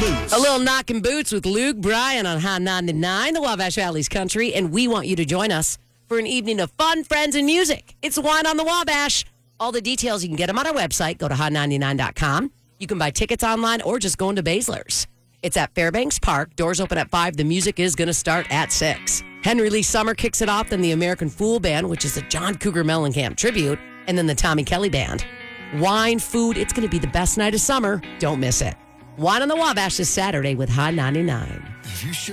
Boots. A little knocking boots with Luke Bryan on Hot 99, the Wabash Valley's country, and we want you to join us for an evening of fun, friends, and music. It's Wine on the Wabash. All the details, you can get them on our website. Go to hot99.com. You can buy tickets online or just go into Baszler's. It's at Fairbanks Park. Doors open at 5. The music is going to start at 6. Henry Lee Summer kicks it off, then the American Fool Band, which is a John Cougar Mellencamp tribute, and then the Tommy Kelly Band. Wine, food, it's going to be the best night of summer. Don't miss it. Wine on the Wabash this Saturday with Hot 99.